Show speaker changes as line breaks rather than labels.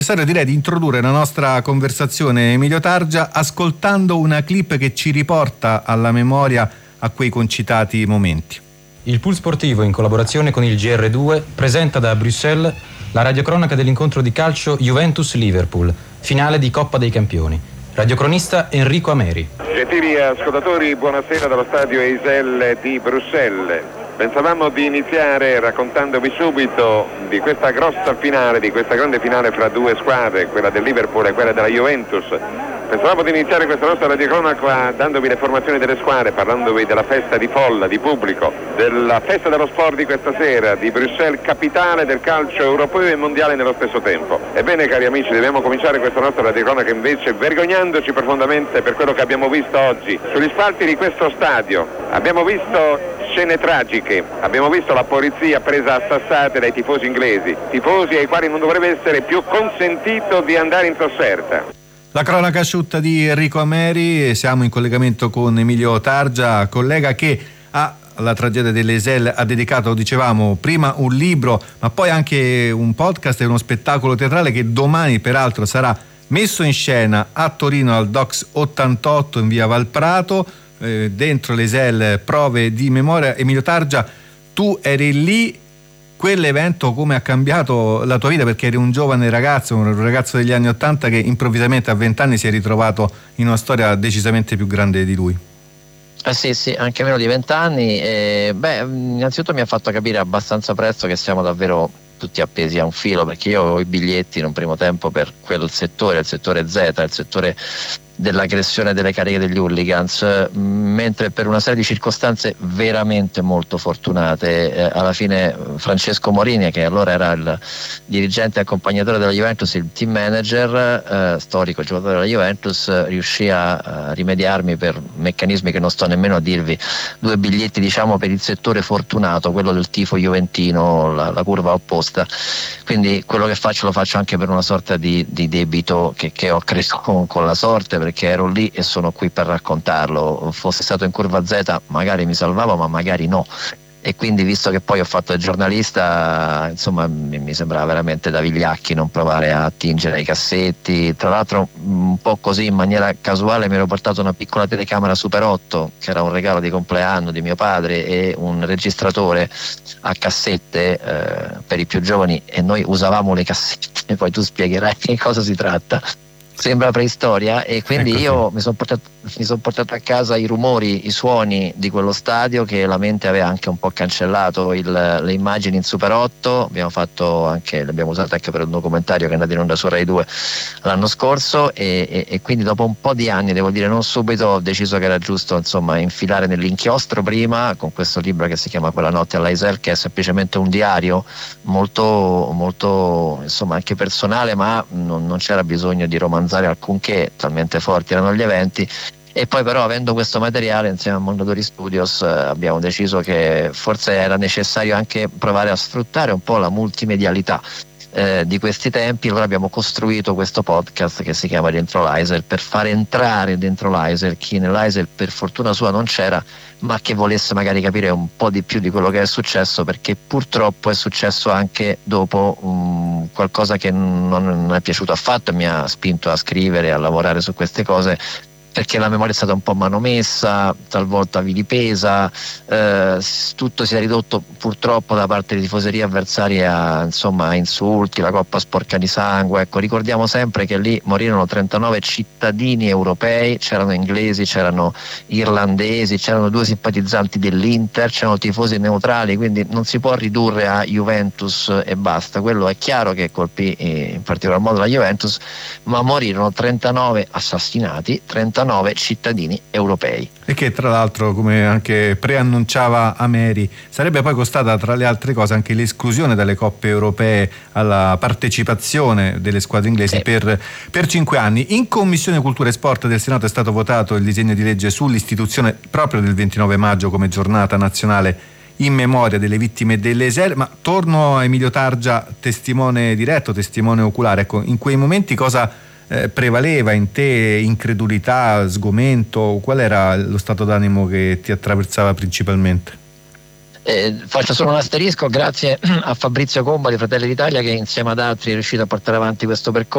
Direi di introdurre la nostra conversazione, Emilio Targia, ascoltando una clip che ci riporta alla memoria a quei concitati momenti.
Il Pool Sportivo, in collaborazione con il GR2, presenta da Bruxelles la radiocronaca dell'incontro di calcio Juventus-Liverpool, finale di Coppa dei Campioni. Radiocronista Enrico Ameri.
Gentili ascoltatori, buonasera dallo stadio Heysel di Bruxelles. Pensavamo di iniziare raccontandovi subito di questa grossa finale, di questa grande finale fra due squadre, quella del Liverpool e quella della Juventus. Pensavamo di iniziare questa nostra radiocronaca dandovi le formazioni delle squadre, parlandovi della festa di folla, di pubblico, della festa dello sport di questa sera, di Bruxelles, capitale del calcio europeo e mondiale nello stesso tempo. Ebbene, cari amici, dobbiamo cominciare questa nostra radiocronaca invece vergognandoci profondamente per quello che abbiamo visto oggi sugli spalti di questo stadio. Abbiamo visto scene tragiche, abbiamo visto la polizia presa a sassate dai tifosi inglesi, tifosi ai quali non dovrebbe essere più consentito di andare in trasferta.
La cronaca asciutta di Enrico Ameri, siamo in collegamento con Emilio Targia, collega che alla tragedia dell'Heysel ha dedicato, dicevamo, prima un libro, ma poi anche un podcast e uno spettacolo teatrale che domani peraltro sarà messo in scena a Torino al Docs 88 in via Valprato, dentro l'Heysel, prove di memoria. Emilio Targia, tu eri lì. Quell'evento come ha cambiato la tua vita, perché eri un giovane ragazzo, un ragazzo degli anni '80 che improvvisamente a 20 anni si è ritrovato in una storia decisamente più grande di lui.
Sì, anche meno di 20 anni. Innanzitutto mi ha fatto capire abbastanza presto che siamo davvero tutti appesi a un filo, perché io avevo i biglietti in un primo tempo per quel settore, il settore Z, il settore dell'aggressione delle cariche degli hooligans, mentre per una serie di circostanze veramente molto fortunate alla fine Francesco Morini, che allora era il dirigente e accompagnatore della Juventus, il team manager, storico giocatore della Juventus, riuscì a rimediarmi per meccanismi che non sto nemmeno a dirvi, 2 biglietti diciamo per il settore fortunato, quello del tifo juventino, la curva opposta. Quindi quello che faccio lo faccio anche per una sorta di debito che ho creato con la sorte, perché ero lì e sono qui per raccontarlo. Fosse stato in curva Z magari mi salvavo, ma magari no. E quindi, visto che poi ho fatto il giornalista, insomma mi sembrava veramente da vigliacchi non provare a attingere ai cassetti. Tra l'altro un po' così in maniera casuale mi ero portato una piccola telecamera Super 8, che era un regalo di compleanno di mio padre, e un registratore a cassette per i più giovani, e noi usavamo le cassette, poi tu spiegherai di cosa si tratta. Sembra preistoria, e quindi io mi sono portato a casa i rumori, i suoni di quello stadio, che la mente aveva anche un po' cancellato, le immagini in Super 8, le abbiamo usate anche per un documentario che è andato in onda su Rai 2 l'anno scorso, e quindi dopo un po' di anni, devo dire non subito, ho deciso che era giusto insomma infilare nell'inchiostro prima con questo libro che si chiama Quella notte all'Heysel, che è semplicemente un diario molto, molto insomma anche personale, ma non c'era bisogno di romanzare alcunché, talmente forti erano gli eventi. E poi però, avendo questo materiale insieme a Mondadori Studios, abbiamo deciso che forse era necessario anche provare a sfruttare un po' la multimedialità di questi tempi. Allora abbiamo costruito questo podcast che si chiama Dentro l'Heysel, per far entrare dentro l'Heysel chi nell'Heysel per fortuna sua non c'era, ma che volesse magari capire un po' di più di quello che è successo, perché purtroppo è successo anche dopo qualcosa che non è piaciuto affatto e mi ha spinto a scrivere e a lavorare su queste cose, perché la memoria è stata un po' manomessa, talvolta vilipesa, tutto si è ridotto purtroppo da parte di tifoserie avversarie a insulti, la coppa sporca di sangue. Ecco, ricordiamo sempre che lì morirono 39 cittadini europei, c'erano inglesi, c'erano irlandesi, c'erano 2 simpatizzanti dell'Inter, c'erano tifosi neutrali, quindi non si può ridurre a Juventus e basta. Quello è chiaro che colpì in particolar modo la Juventus, ma morirono 39 assassinati, 39 cittadini europei.
E che tra l'altro, come anche preannunciava Ameri, sarebbe poi costata tra le altre cose anche l'esclusione dalle coppe europee alla partecipazione delle squadre inglesi per 5 anni. In Commissione Cultura e Sport del Senato è stato votato il disegno di legge sull'istituzione proprio del 29 maggio come giornata nazionale in memoria delle vittime dell'Heysel. Ma torno a Emilio Targia, testimone diretto, testimone oculare. Ecco, in quei momenti cosa prevaleva in te? Incredulità, sgomento? Qual era lo stato d'animo che ti attraversava principalmente?
Faccio solo un asterisco: grazie a Fabrizio Comba di Fratelli d'Italia, che insieme ad altri è riuscito a portare avanti questo percorso.